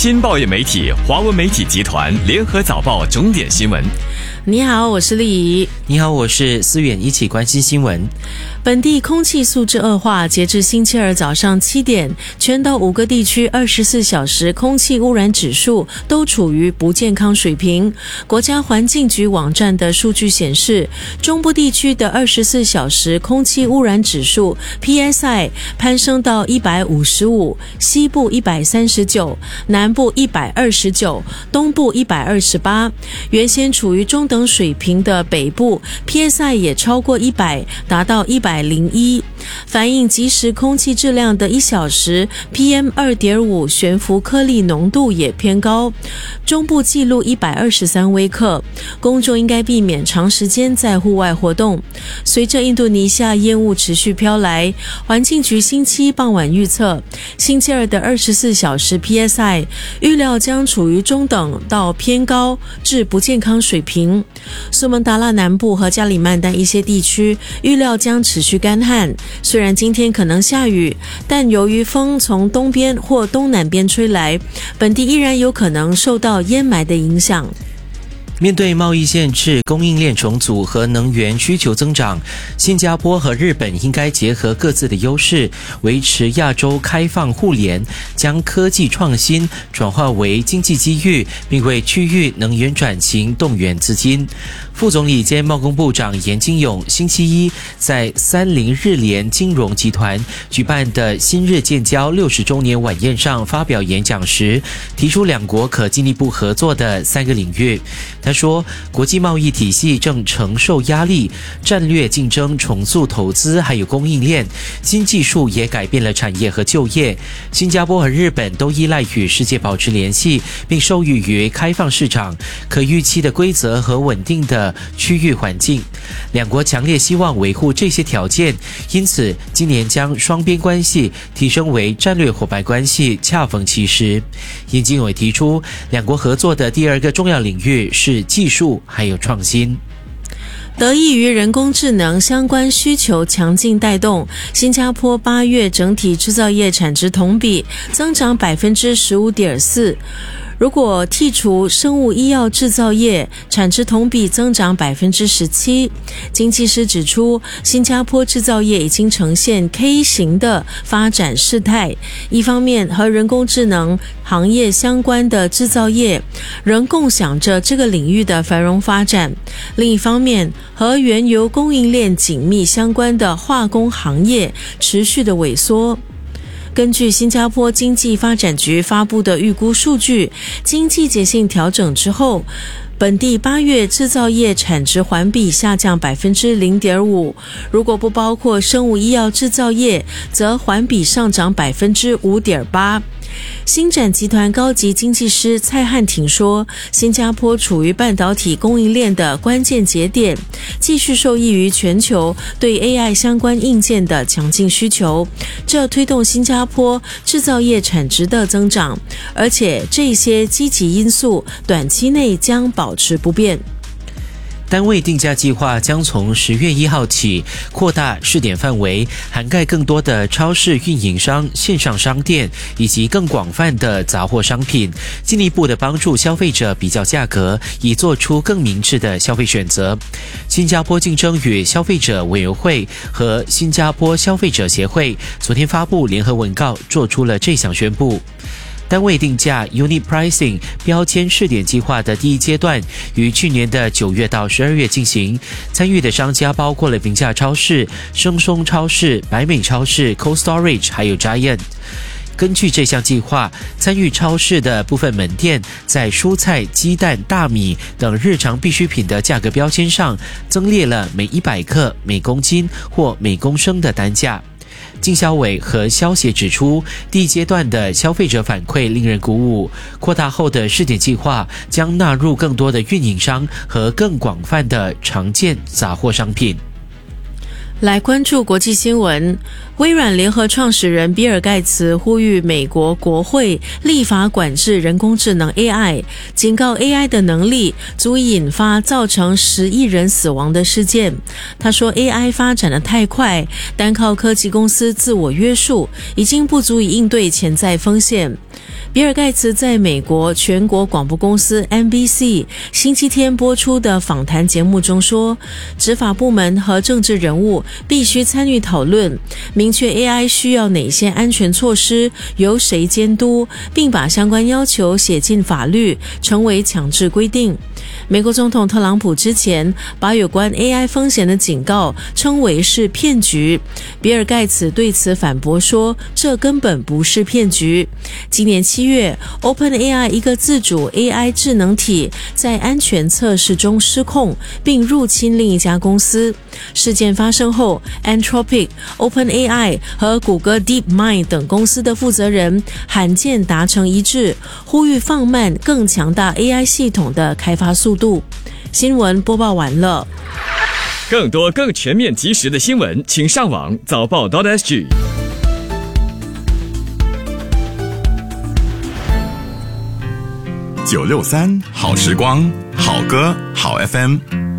新报业媒体华文媒体集团联合早报重点新闻。 你好，我是丽仪。 你好，我是思远，一起关心新闻。 本地空气素质恶化，截至星期二早上7点，全岛5个地区24小时空气污染指数都处于不健康水平。国家环境局网站的数据显示，中部地区的24小时空气污染指数 PSI 攀升到155，西部139，南部129，东部128。原先处于中等水平的北部 PSI 也超过100，达到101，反映即时空气质量的1小时 PM2.5 悬浮颗粒浓度也偏高，中部记录123微克。公众应该避免长时间在户外活动。随着印度尼西亚烟雾持续飘来，环境局星期一傍晚预测，星期二的24小时 PSI 预料将处于中等到偏高至不健康水平。苏门答腊南部和加里曼丹一些地区预料将持续干旱，虽然今天可能下雨，但由于风从东边或东南边吹来，本地依然有可能受到烟霾的影响。 面对贸易限制、供应链重组和能源需求增长，新加坡和日本应该结合各自的优势，维持亚洲开放互联，将科技创新转化为经济机遇，并为区域能源转型动员资金。副总理兼贸工部长严金勇星期一在30日联金融集团举办的新日建交60周年晚宴上发表演讲时，提出两国可进一步合作的3个领域。他说，国际贸易体系正承受压力，战略竞争重塑投资还有供应链，新技术也改变了产业和就业。新加坡和日本都依赖与世界保持联系，并受益于开放市场、可预期的规则和稳定的区域环境。两国强烈希望维护这些条件，因此今年将双边关系提升为战略伙伴关系恰逢其时。严金伟提出，两国合作的第二个重要领域是技术还有创新。 得益于人工智能相关需求强劲带动，新加坡8月整体制造业产值同比增长 15.4%。如果剔除生物医药制造业，产值同比增长 17%。 经济师指出，新加坡制造业已经呈现 K 型的发展势态，一方面和人工智能行业相关的制造业仍共享着这个领域的繁荣发展，另一方面和原油供应链紧密相关的化工行业持续的萎缩。根据新加坡经济发展局发布的预估数据，经季节性调整之后，本地8月制造业产值环比下降 0.5%， 如果不包括生物医药制造业，则环比上涨 5.8%。星展集团高级经济师蔡汉廷说，新加坡处于半导体供应链的关键节点，继续受益于全球对 AI 相关硬件的强劲需求，这推动新加坡制造业产值的增长，而且这些积极因素短期内将保持不变。 单位定价计划将从10月1号起扩大试点范围，涵盖更多的超市运营商、线上商店以及更广泛的杂货商品，进一步的帮助消费者比较价格，以做出更明智的消费选择。新加坡竞争与消费者委员会和新加坡消费者协会昨天发布联合文告，做出了这项宣布。单位定价 Unit Pricing 标签试点计划的第一阶段于去年的9月到12月进行，参与的商家包括了平价超市、生松超市、百美超市、Cold Storage 还有 Giant。根据这项计划，参与超市的部分门店在蔬菜、鸡蛋、大米等日常必需品的价格标签上增列了每100克、每公斤或每公升的单价。经销委和消协指出，第一阶段的消费者反馈令人鼓舞，扩大后的试点计划将纳入更多的运营商和更广泛的常见杂货商品。 来关注国际新闻，微软联合创始人比尔盖茨呼吁美国国会立法管制人工智能 AI， 警告 AI 的能力足以引发造成10亿人死亡的事件。他说 AI 发展得太快，单靠科技公司自我约束已经不足以应对潜在风险。 比尔盖茨在美国全国广播公司 NBC 星期天播出的访谈节目中说，执法部门和政治人物必须参与讨论，明确 AI 需要哪些安全措施，由谁监督，并把相关要求写进法律，成为强制规定。美国总统特朗普之前把有关 AI 风险的警告称为是骗局，比尔盖茨对此反驳说，这根本不是骗局。今年7月 OpenAI 一个自主 AI 智能体在安全测试中失控，并入侵另一家公司。事件发生后， Anthropic、OpenAI 和谷歌 DeepMind 等公司的负责人罕见达成一致，呼吁放慢更强大 AI 系统的开发速度。新闻播报完了。 更多更全面及时的新闻，请上网早报.sg。 963好时光，好歌好 FM。